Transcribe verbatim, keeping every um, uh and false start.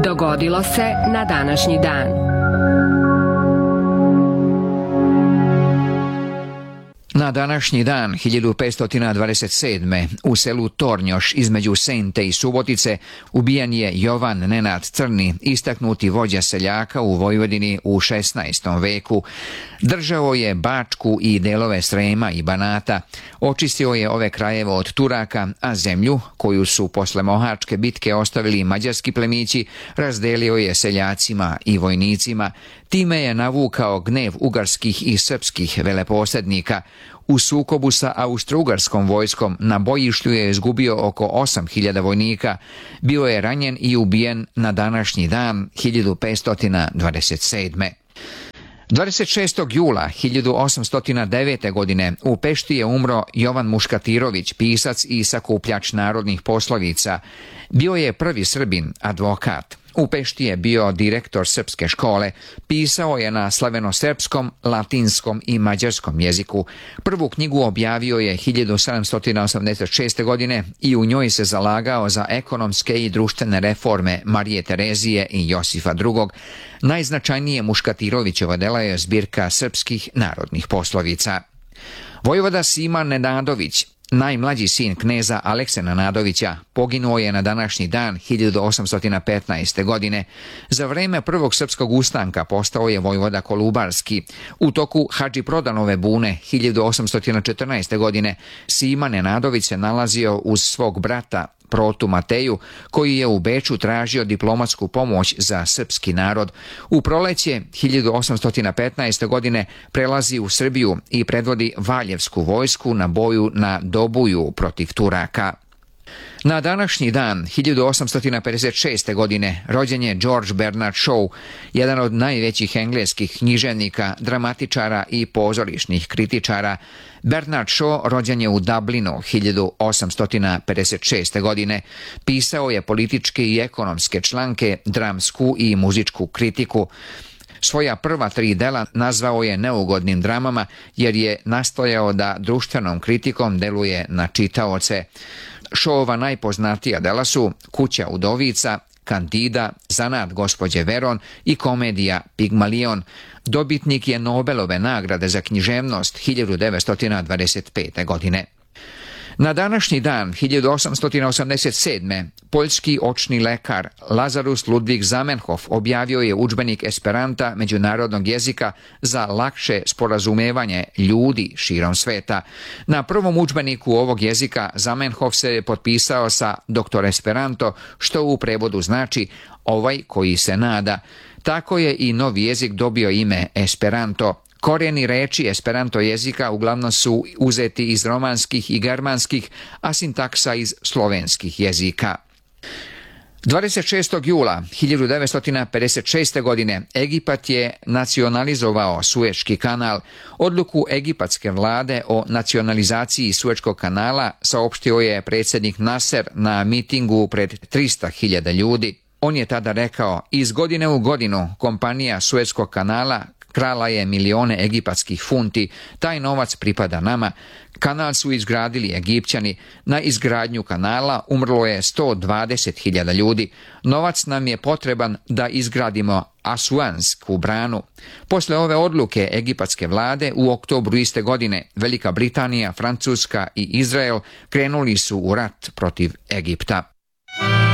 Dogodilo se na današnji dan. Na današnji dan hiljadu petsto dvadeset sedme. u selu Tornjoš između Sente i Subotice ubijen je Jovan Nenad Crni, istaknuti vođa seljaka u Vojvodini u šesnaestom veku. Držao je Bačku i delove Srema i Banata. Očistio je ove krajeve od Turaka, a zemlju, koju su posle Mohačke bitke ostavili mađarski plemići, razdelio je seljacima i vojnicima. Time je navukao gnev ugarskih i srpskih veleposrednika. U sukobu sa austrougarskom vojskom na bojištu je izgubio oko osam hiljada vojnika. Bio je ranjen i ubijen na današnji dan hiljadu petsto dvadeset sedme. dvadeset šestog jula hiljadu osamsto devete. godine u Pešti je umro Jovan Muškatirović, pisac i sakupljač narodnih poslovica. Bio je prvi Srbin, advokat. U Pešti je bio direktor srpske škole, pisao je na slavenosrpskom, latinskom i mađarskom jeziku. Prvu knjigu objavio je hiljadu sedamsto osamdeset šeste. godine i u njoj se zalagao za ekonomske i društvene reforme Marije Terezije i Josifa drugog. Najznačajnije Muškatirovićeva dela je zbirka srpskih narodnih poslovica. Vojvoda Sima Nenadović, najmlađi sin kneza Alekse Nenadovića, poginuo je na današnji dan hiljadu osamsto petnaeste. godine. Za vreme prvog srpskog ustanka postao je vojvoda Kolubarski. U toku Hadži Prodanove bune hiljadu osamsto četrnaeste. godine Sima Nenadović se nalazio uz svog brata Protu Mateju, koji je u Beču tražio diplomatsku pomoć za srpski narod. U proleće hiljadu osamsto petnaeste. godine prelazi u Srbiju i predvodi Valjevsku vojsku na boju na Dobuju protiv Turaka. Na današnji dan hiljadu osamsto pedeset šeste. godine rođen je George Bernard Shaw, jedan od najvećih engleskih književnika, dramatičara i pozorišnih kritičara. Bernard Shaw rođen je u Dublinu hiljadu osamsto pedeset šeste. godine. Pisao je političke i ekonomske članke, dramsku i muzičku kritiku. Svoja prva tri dela nazvao je neugodnim dramama jer je nastojao da društvenom kritikom deluje na čitaoce. Shawova najpoznatija dela su Kuća udovica, Kandida, Zanat gospođe Veron i komedija Pigmalion. Dobitnik je Nobelove nagrade za književnost hiljadu devetsto dvadeset pete. godine. Na današnji dan hiljadu osamsto osamdeset sedme. poljski očni lekar Lazarus Ludwig Zamenhof objavio je udžbenik Esperanta međunarodnog jezika za lakše sporazumevanje ljudi širom sveta. Na prvom udžbeniku ovog jezika Zamenhof se je potpisao sa doktor Esperanto, što u prevodu znači ovaj koji se nada. Tako je i novi jezik dobio ime Esperanto. Korijeni reči Esperanto jezika uglavnom su uzeti iz romanskih i germanskih, a sintaksa iz slovenskih jezika. dvadeset šestog jula hiljadu devetsto pedeset šeste. godine Egipat je nacionalizovao Sueški kanal. Odluku egipatske vlade o nacionalizaciji Sueškog kanala saopštio je predsjednik Naser na mitingu pred trista hiljada ljudi. On je tada rekao: iz godine u godinu kompanija Sueškog kanala krala je milione egipatskih funti, taj novac pripada nama. Kanal su izgradili Egipćani, na izgradnju kanala umrlo je sto dvadeset hiljada ljudi. Novac nam je potreban da izgradimo Asuansku branu. Posle ove odluke egipatske vlade u oktobru iste godine Velika Britanija, Francuska i Izrael krenuli su u rat protiv Egipta.